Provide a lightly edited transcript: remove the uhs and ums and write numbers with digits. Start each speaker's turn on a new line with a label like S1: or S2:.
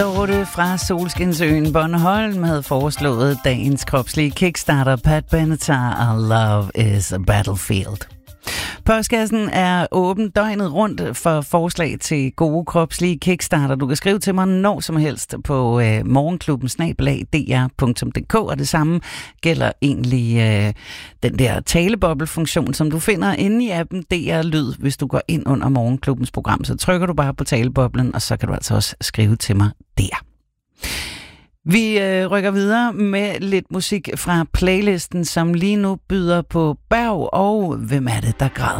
S1: Dorte fra Solskinsøen Bornholm havde foreslået dagens kropslige kickstarter, Pat Benatar, Love is a Battlefield. Postkassen er åben døgnet rundt for forslag til gode kropslige kickstarter. Du kan skrive til mig når som helst på morgenklubben@dr.dk, og det samme gælder egentlig den der taleboblefunktion, som du finder inde i appen DR Lyd. Hvis du går ind under Morgenklubbens program, så trykker du bare på taleboblen, og så kan du altså også skrive til mig der. Vi rykker videre med lidt musik fra playlisten, som lige nu byder på Berg og Hvem er det, der græder?